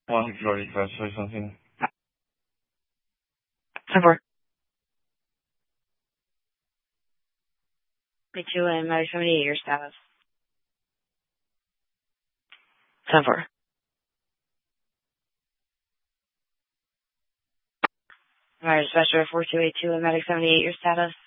One Glory Class or something. 10-4. Two and Matter 78, your status. 10-4. Alright, Dispatcher 4282 and Medic 78, your status.